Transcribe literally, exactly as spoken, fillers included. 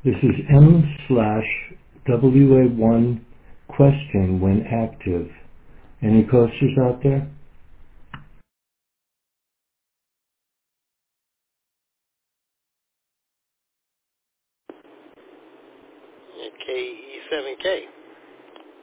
This is M slash W A one question when active. Any posters out there? K E seven K.